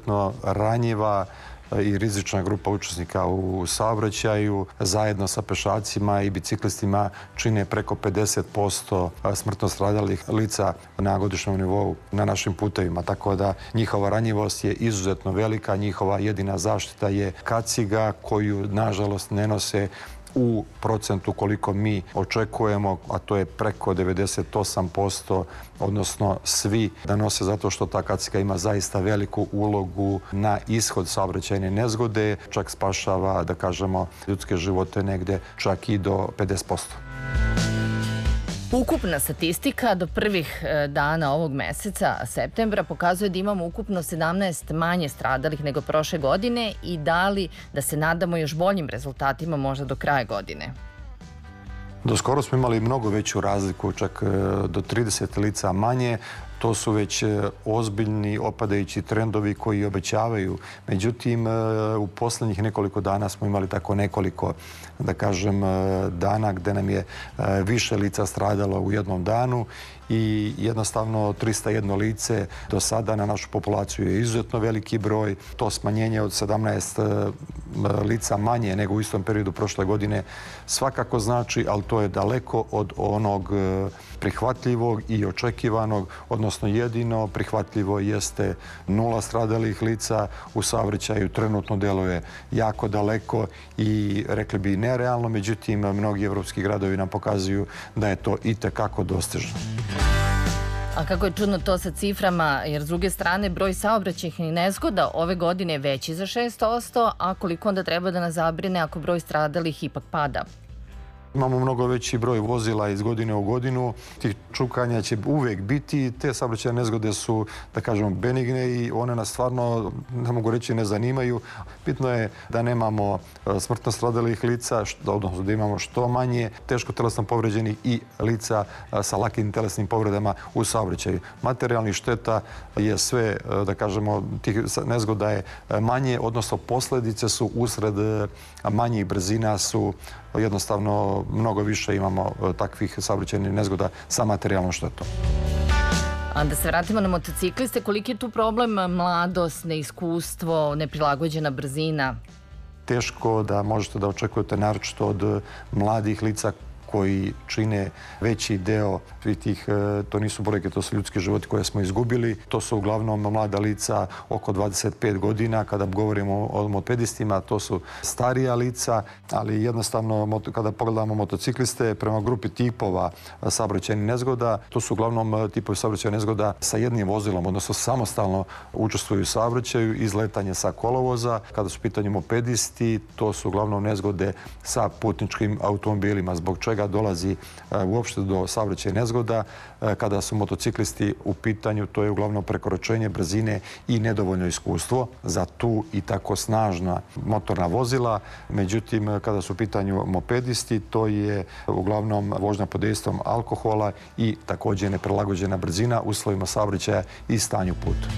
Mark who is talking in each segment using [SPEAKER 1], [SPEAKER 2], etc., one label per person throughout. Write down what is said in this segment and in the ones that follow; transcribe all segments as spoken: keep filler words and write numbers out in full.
[SPEAKER 1] izuzetno ranjiva i rizična grupa učesnika u saobraćaju. Zajedno sa pešacima i biciklistima čine preko pedeset posto smrtno stradalih lica na godišnjem nivou na našim putevima. Tako da njihova ranjivost je izuzetno velika. Njihova jedina zaštita je kaciga koju, nažalost, ne nose u procentu koliko mi očekujemo, a to je preko devedeset osam posto, odnosno svi da nose, zato što ta kaciga ima zaista veliku ulogu na ishod saobraćajne nezgode, čak spašava, da kažemo, ljudske živote negde čak i do pedeset posto.
[SPEAKER 2] Ukupna statistika do prvih dana ovog meseca, septembra, pokazuje da imamo ukupno sedamnaest manje stradalih nego prošle godine i da li da se nadamo još boljim rezultatima možda do kraja godine?
[SPEAKER 1] Do skoro smo imali mnogo veću razliku, čak do trideset lica manje. To su već ozbiljni opadajući trendovi koji obećavaju. Međutim, u poslednjih nekoliko dana smo imali tako nekoliko, da kažem, dana gde nam je više lica stradalo u jednom danu i jednostavno trista jedno lice do sada na našu populaciju je izuzetno veliki broj. To smanjenje od sedamnaest lica manje nego u istom periodu prošle godine svakako znači, ali to je daleko od onog prihvatljivog i očekivanog, odnosno jedino prihvatljivo jeste nula stradalih lica u saobraćaju. Trenutno deluje jako daleko i rekli bi nerealno, međutim mnogi evropski gradovi nam pokazuju da je to i tekako dostižno.
[SPEAKER 2] A kako je čudno to sa ciframa, jer s druge strane broj saobraćajnih nezgoda ove godine je veći za šest posto, a koliko onda treba da nas zabrine ako broj stradalih ipak pada?
[SPEAKER 1] Imamo mnogo veći broj vozila iz godine u godinu. Tih čukanja će uvek biti. Te saobraćajne nezgode su, da kažemo, benigne i one nas stvarno, ne mogu reći, ne zanimaju. Bitno je da nemamo smrtno stradalih lica, odnosno da imamo što manje teško telesno povređenih i lica sa lakim telesnim povredama u saobraćaju. Materijalnih šteta je sve, da kažemo, tih nezgoda je manje, odnosno posledice su usred manjih brzina su jednostavno mnogo više imamo takvih saobraćajnih nezgoda sa materijalnom štetom.
[SPEAKER 2] A da se vratimo na motocikliste, koliki je tu problem mladost, neiskustvo, neprilagođena brzina?
[SPEAKER 1] Teško da možete da očekujete naročito od mladih lica koji čine veći deo tih, to nisu brojke, to su ljudski životi koje smo izgubili. To su uglavnom mlada lica oko dvadeset pet godina. Kada govorimo o mopedistima, to su starija lica, ali jednostavno kada pogledamo motocikliste prema grupi tipova saobraćajnih nezgoda, to su uglavnom tipovi saobraćajnih nezgoda sa jednim vozilom, odnosno samostalno učestvuju u saobraćaju, izletanje sa kolovoza. Kada su u pitanju mopedisti, to su uglavnom nezgode sa putničkim automobilima, zbog čega dolazi uopšte do saobraćajnih nezgoda. Kada su motociklisti u pitanju, to je uglavnom prekoračenje brzine i nedovoljno iskustvo za tu i tako snažna motorna vozila. Međutim, kada su u pitanju mopedisti, to je uglavnom vožnja pod dejstvom alkohola i također neprilagođena brzina uslovima saobraćaja i stanju puta.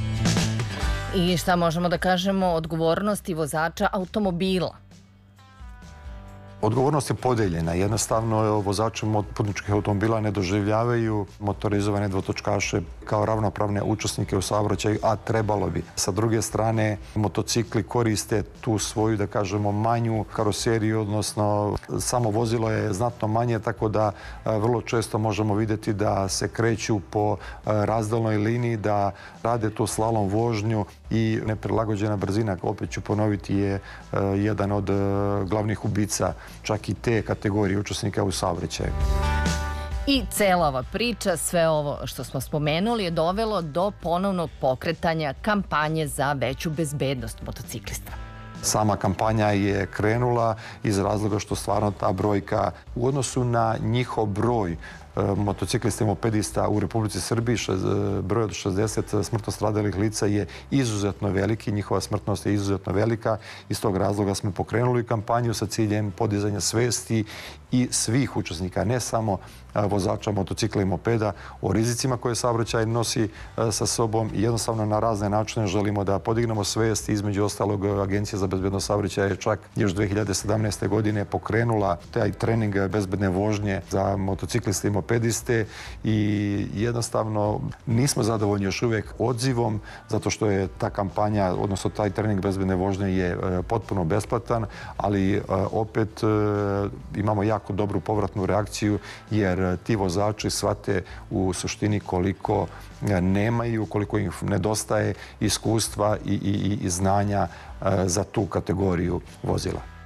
[SPEAKER 2] I šta možemo da kažemo o odgovornosti vozača automobila?
[SPEAKER 1] Odgovornost je podeljena. Jednostavno, vozači putničkih automobila ne doživljavaju motorizovane dvotočkaše kao ravnopravne učesnike u saobraćaju, a trebalo bi. Sa druge strane, motocikli koriste tu svoju, da kažemo, manju karoseriju, odnosno samo vozilo je znatno manje, tako da vrlo često možemo vidjeti da se kreću po razdelnoj liniji, da rade tu slalom vožnju i neprilagođena brzina, opet ću ponoviti, je jedan od glavnih ubica čak i te kategorije učesnika u saobraćaju.
[SPEAKER 2] I cela ova priča, sve ovo što smo spomenuli, je dovelo do ponovnog pokretanja kampanje za veću bezbednost motociklista.
[SPEAKER 1] Sama kampanja je krenula iz razloga što stvarno ta brojka u odnosu na njihov broj motociklista i mopedista u Republici Srbiji, broj od šezdeset smrtno stradalih lica je izuzetno veliki, njihova smrtnost je izuzetno velika. Iz tog razloga smo pokrenuli kampanju sa ciljem podizanja svesti i svih učesnika, ne samo vozača motocikla i mopeda, o rizicima koje saobraćaj nosi sa sobom i jednostavno na razne načine želimo da podignemo svest. Između ostalog, Agencija za bezbednost saobraćaja je čak još dve hiljade sedamnaeste. godine pokrenula taj trening bezbedne vožnje za motocikliste i mopediste mopediste i jednostavno nismo zadovoljni još uvijek odzivom zato što je ta kampanja, odnosno taj trening bezbedne vožnje je potpuno besplatan, ali opet imamo jako dobru povratnu reakciju jer ti vozači shvate u suštini koliko nemaju, koliko im nedostaje iskustva i, i, i znanja za tu kategoriju vozila.